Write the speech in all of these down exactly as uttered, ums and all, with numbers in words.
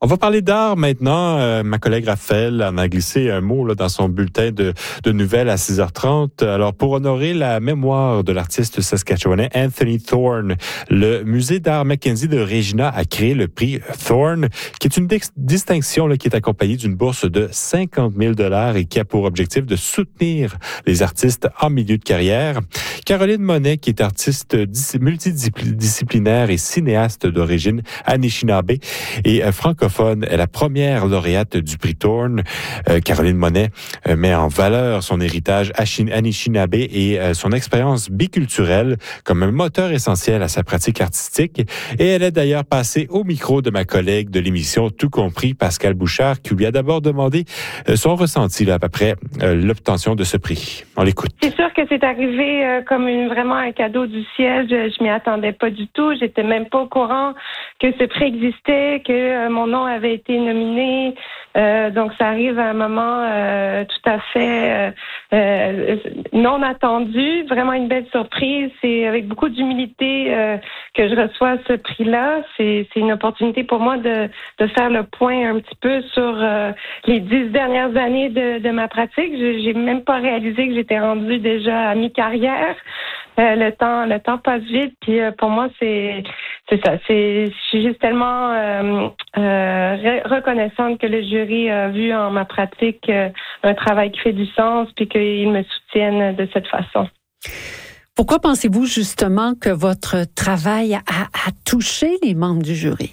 On va parler d'art maintenant. Euh, ma collègue Raphaël en a glissé un mot là, dans son bulletin de, de nouvelles à six heures trente. Alors, pour honorer la mémoire de l'artiste saskatchewanais Anthony Thorne, le musée d'art Mackenzie de Regina a créé le prix Thorne, qui est une dis- distinction là, qui est accompagnée d'une bourse de cinquante mille dollars et qui a pour objectif de soutenir les artistes en milieu de carrière. Caroline Monet, qui est artiste dis- multidisciplinaire et cinéaste d'origine Anishinaabe et euh, francophone, est la première lauréate du prix Thorne. Euh, Caroline Monet euh, met en valeur son héritage Anishinaabe et euh, son expérience biculturelle comme un moteur essentiel à sa pratique artistique. Et elle est d'ailleurs passée au micro de ma collègue de l'émission Tout compris, Pascal Bouchard, qui lui a d'abord demandé euh, son ressenti là, après euh, l'obtention de ce prix. On l'écoute. C'est sûr que c'est arrivé euh, comme une, vraiment un cadeau du ciel. Je, je m'y attendais pas du tout. J'étais même pas au courant que ce prix existait, que euh, mon nom avait été nominé. Euh, donc, ça arrive à un moment euh, tout à fait euh, euh, non attendu. Vraiment une belle surprise. C'est avec beaucoup d'humilité euh, que je reçois ce prix-là. C'est, c'est une opportunité pour moi de, de faire le point un petit peu sur euh, les dix dernières années de, de ma pratique. Je, j'ai même pas réalisé que j'étais rendue déjà à mi-carrière. Euh, le temps, le temps passe vite. Puis euh, pour moi, c'est, c'est ça. C'est, je suis juste tellement euh, euh, re- reconnaissante que le jury a vu en ma pratique euh, un travail qui fait du sens, puis qu'ils me soutiennent de cette façon. Pourquoi pensez-vous justement que votre travail a, a touché les membres du jury?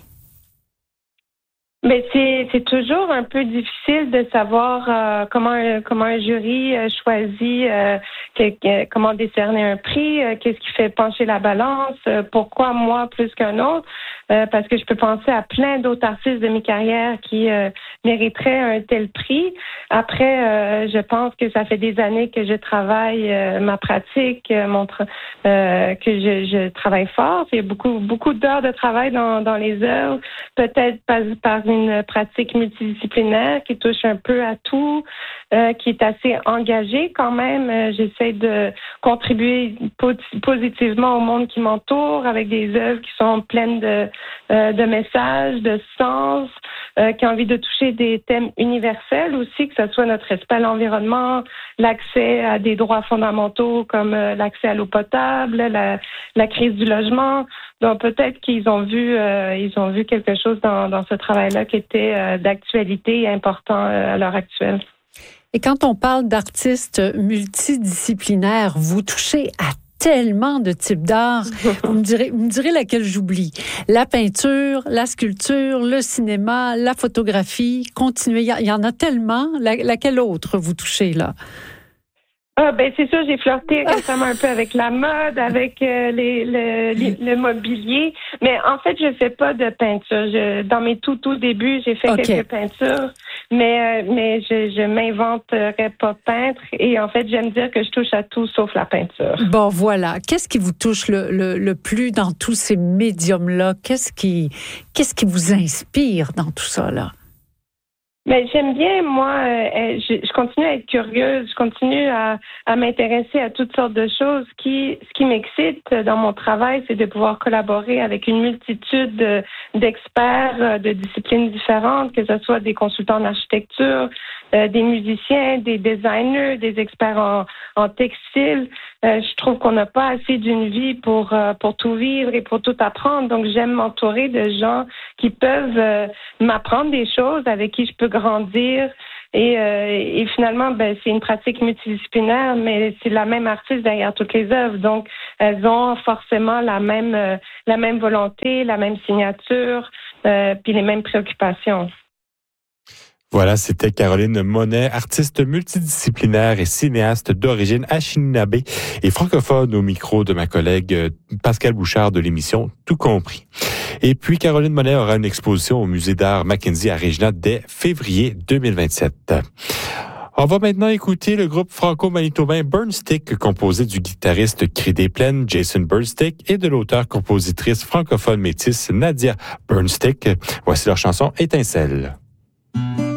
Mais c'est c'est toujours un peu difficile de savoir euh, comment un, comment un jury euh, choisit euh, que, que, comment décerner un prix, euh, qu'est-ce qui fait pencher la balance, euh, pourquoi moi plus qu'un autre, euh, parce que je peux penser à plein d'autres artistes de mes carrières qui euh, mériteraient un tel prix. Après, euh, je pense que ça fait des années que je travaille euh, ma pratique, euh, mon tra- euh, que je, je travaille fort. Il y a beaucoup beaucoup d'heures de travail dans dans les œuvres, peut-être par, par une pratique multidisciplinaire qui touche un peu à tout, euh, qui est assez engagée quand même. Euh, j'essaie de contribuer po- positivement au monde qui m'entoure avec des œuvres qui sont pleines de, euh, de messages, de sens, euh, qui ont envie de toucher des thèmes universels aussi, que ce soit notre respect à l'environnement, l'accès à des droits fondamentaux comme euh, l'accès à l'eau potable, la, la crise du logement. Donc peut-être qu'ils ont vu, euh, ils ont vu quelque chose dans, dans ce travail-là qui était euh, d'actualité et important euh, à l'heure actuelle. Et quand on parle d'artistes multidisciplinaires, vous touchez à tellement de types d'art. Vous me direz, vous me direz laquelle j'oublie. La peinture, la sculpture, le cinéma, la photographie. Continuez, il y en a tellement. La, laquelle autre vous touchez là? Ah ben c'est sûr, j'ai flirté récemment un peu avec la mode, avec euh, les, le, le mobilier, mais en fait je fais pas de peinture. Je, dans mes tout tout débuts, j'ai fait okay. quelques peintures, mais euh, mais je je m'inventerais pas peintre et en fait j'aime dire que je touche à tout sauf la peinture. Bon voilà, qu'est-ce qui vous touche le le, le plus dans tous ces médiums là? Qu'est-ce qui qu'est-ce qui vous inspire dans tout ça là? Mais j'aime bien, moi, euh, je, je continue à être curieuse, je continue à, à m'intéresser à toutes sortes de choses. Ce qui, ce qui m'excite dans mon travail, c'est de pouvoir collaborer avec une multitude de, d'experts de disciplines différentes, que ce soit des consultants en architecture, euh, des musiciens, des designers, des experts en, en textile. Euh, je trouve qu'on n'a pas assez d'une vie pour euh, pour tout vivre et pour tout apprendre. Donc, j'aime m'entourer de gens qui peuvent euh, m'apprendre des choses, avec qui je peux grandir. Et, euh, et finalement, ben, c'est une pratique multidisciplinaire, mais c'est la même artiste derrière toutes les œuvres. Donc, elles ont forcément la même euh, la même volonté, la même signature, euh, puis les mêmes préoccupations. Voilà, c'était Caroline Monet, artiste multidisciplinaire et cinéaste d'origine Anishinaabe et francophone au micro de ma collègue Pascal Bouchard de l'émission Tout compris. Et puis, Caroline Monet aura une exposition au Musée d'art Mackenzie à Regina dès février deux mille vingt-sept. On va maintenant écouter le groupe franco-manitobain Burnstick, composé du guitariste Cri des Plaines Jason Burnstick et de l'auteure-compositrice francophone métisse Nadia Burnstick. Voici leur chanson Étincelle.